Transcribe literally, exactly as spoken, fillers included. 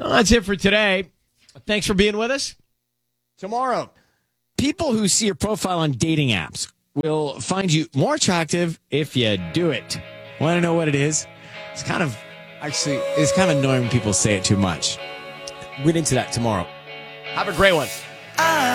Well, that's it for today. Thanks for being with us. Tomorrow, people who see your profile on dating apps will find you more attractive if you do it. Want to know what it is? It's kind of, actually, it's kind of annoying when people say it too much. We'll get into that tomorrow. Have a great one.